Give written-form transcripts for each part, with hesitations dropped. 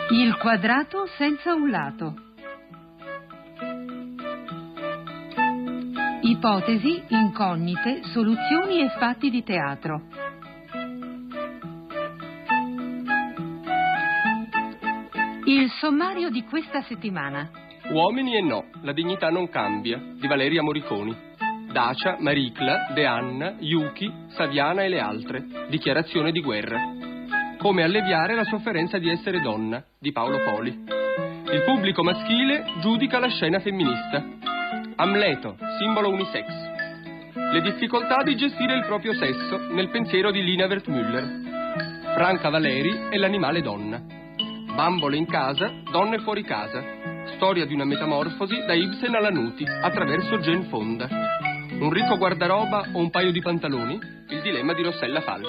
Il quadrato senza un lato. Ipotesi, incognite, soluzioni e fatti di teatro. Il sommario di questa settimana. Uomini e no, la dignità non cambia, di Valeria Moriconi. Dacia, Maricla, De Anna, Yuki, Saviana e le altre. Dichiarazione di guerra. Come alleviare la sofferenza di essere donna, di Paolo Poli. Il pubblico maschile giudica la scena femminista. Amleto, simbolo unisex. Le difficoltà di gestire il proprio sesso, nel pensiero di Lina Wertmüller. Franca Valeri e l'animale donna. Bambole in casa, donne fuori casa. Storia di una metamorfosi da Ibsen alla Nuti, attraverso Jane Fonda. Un ricco guardaroba o un paio di pantaloni? Il dilemma di Rossella Falk.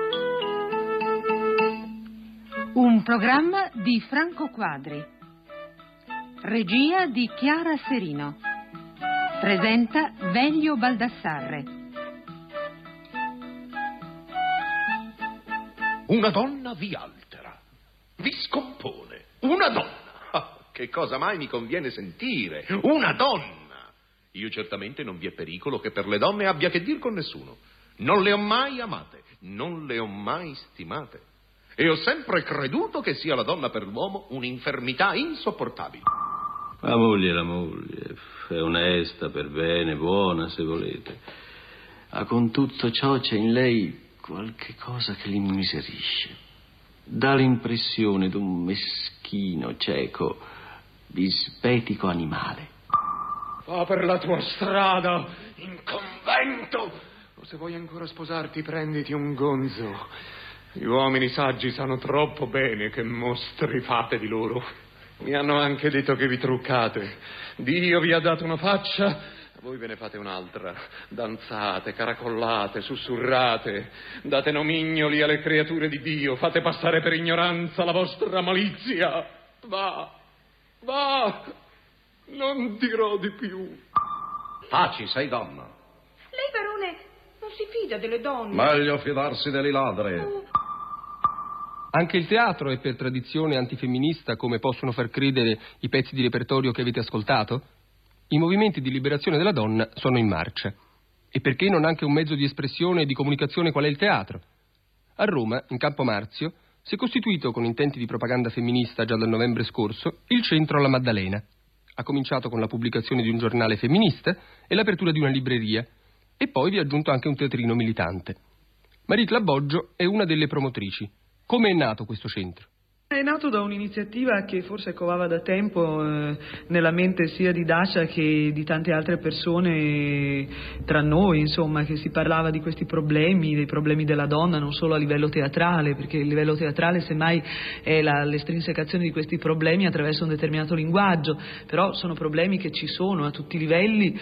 Un programma di Franco Quadri. Regia di Chiara Serino. Presenta Velio Baldassarre. Una donna vi altera, vi scompone. Una donna! Che cosa mai mi conviene sentire? Una donna! Io certamente non vi è pericolo che per le donne abbia che dir con nessuno. Non le ho mai amate, non le ho mai stimate. E ho sempre creduto che sia la donna per l'uomo un'infermità insopportabile. La moglie, è onesta, per bene, buona se volete. Ma con tutto ciò c'è in lei qualche cosa che l'immiserisce. Dà l'impressione d'un meschino, cieco, dispetico animale. Va per la tua strada, in convento! O se vuoi ancora sposarti, prenditi un gonzo. Gli uomini saggi sanno troppo bene che mostri fate di loro. Mi hanno anche detto che vi truccate. Dio vi ha dato una faccia, voi ve ne fate un'altra. Danzate, caracollate, sussurrate, date nomignoli alle creature di Dio, fate passare per ignoranza la vostra malizia. Va, non dirò di più. Taci, sei donna. Lei, barone, non si fida delle donne. Meglio fidarsi delle ladre. Anche il teatro è per tradizione antifemminista, come possono far credere i pezzi di repertorio che avete ascoltato? I movimenti di liberazione della donna sono in marcia. E perché non anche un mezzo di espressione e di comunicazione qual è il teatro? A Roma, in Campo Marzio, si è costituito con intenti di propaganda femminista già dal novembre scorso il Centro alla Maddalena. Ha cominciato con la pubblicazione di un giornale femminista e l'apertura di una libreria, e poi vi ha aggiunto anche un teatrino militante. Maricla Boggio è una delle promotrici. Come è nato questo centro? È nato da un'iniziativa che forse covava da tempo nella mente sia di Dacia che di tante altre persone tra noi, insomma, che si parlava di questi problemi, dei problemi della donna, non solo a livello teatrale, perché il livello teatrale semmai è l'estrinsecazione di questi problemi attraverso un determinato linguaggio, però sono problemi che ci sono a tutti i livelli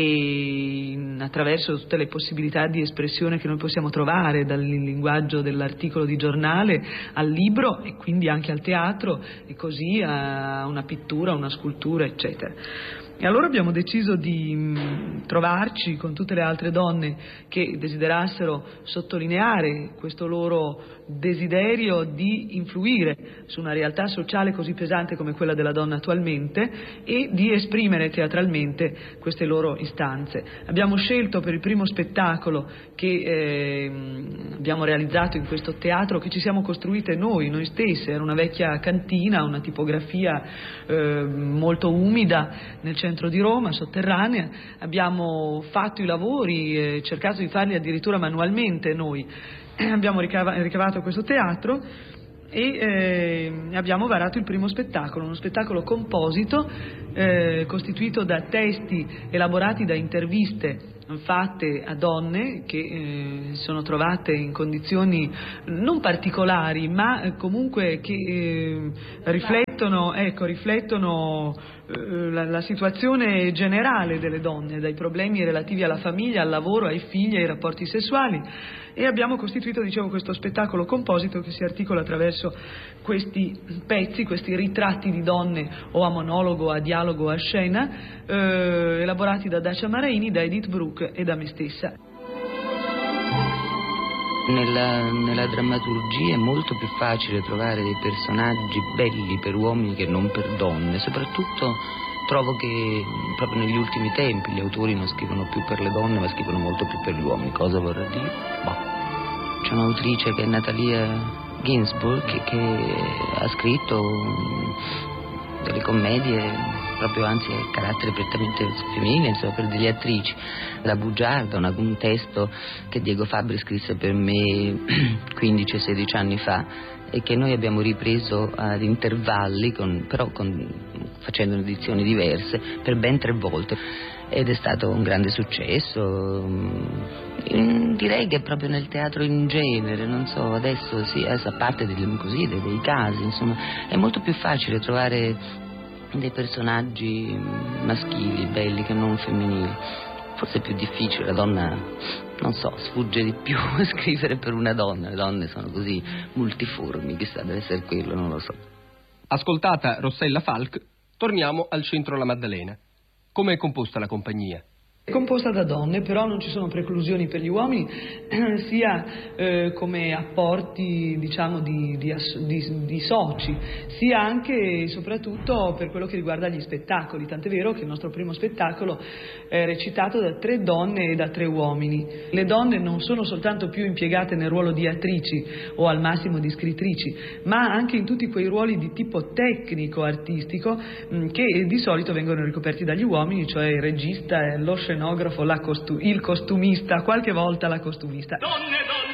e attraverso tutte le possibilità di espressione che noi possiamo trovare, dal linguaggio dell'articolo di giornale al libro e quindi anche al teatro e così a una pittura, una scultura, eccetera. E allora abbiamo deciso di trovarci con tutte le altre donne che desiderassero sottolineare questo loro desiderio di influire su una realtà sociale così pesante come quella della donna attualmente e di esprimere teatralmente queste loro istanze. Abbiamo scelto per il primo spettacolo che abbiamo realizzato in questo teatro, che ci siamo costruite noi stesse, era una vecchia cantina, una tipografia molto umida nel centro di Roma, sotterranea. Abbiamo fatto i lavori, cercato di farli addirittura manualmente noi. Abbiamo ricavato questo teatro e abbiamo varato il primo spettacolo, uno spettacolo composito costituito da testi elaborati da interviste fatte a donne che sono trovate in condizioni non particolari ma comunque che riflettono la situazione generale delle donne, dai problemi relativi alla famiglia, al lavoro, ai figli, ai rapporti sessuali, e abbiamo costituito, questo spettacolo composito che si articola attraverso questi pezzi, questi ritratti di donne o a monologo, a dialogo, a scena, elaborati da Dacia Maraini, da Edith Bruck e da me stessa. Nella drammaturgia è molto più facile trovare dei personaggi belli per uomini che non per donne, soprattutto trovo che proprio negli ultimi tempi gli autori non scrivono più per le donne ma scrivono molto più per gli uomini. Cosa vorrà dire? C'è un'autrice che è Natalia Ginzburg che ha scritto delle commedie proprio, anzi a carattere prettamente femminile, insomma, per delle attrici. La bugiarda, un testo che Diego Fabbri scrisse per me 15-16 anni fa e che noi abbiamo ripreso ad intervalli, facendo edizioni diverse per ben 3 volte, ed è stato un grande successo. Direi che proprio nel teatro in genere, non so, adesso sì, a parte dei casi, insomma, è molto più facile trovare dei personaggi maschili, belli, che non femminili. Forse è più difficile, la donna, non so, sfugge di più a scrivere per una donna. Le donne sono così multiformi, chissà, deve essere quello, non lo so. Ascoltata Rossella Falck, torniamo al centro La Maddalena. Come è composta la compagnia? È composta da donne, però non ci sono preclusioni per gli uomini, sia come apporti, diciamo, di soci, sia anche e soprattutto per quello che riguarda gli spettacoli. Tant'è vero che il nostro primo spettacolo è recitato da 3 donne e da 3 uomini. Le donne non sono soltanto più impiegate nel ruolo di attrici o al massimo di scrittrici, ma anche in tutti quei ruoli di tipo tecnico, artistico, che di solito vengono ricoperti dagli uomini, cioè il regista, lo scenografo, il costumista, qualche volta la costumista.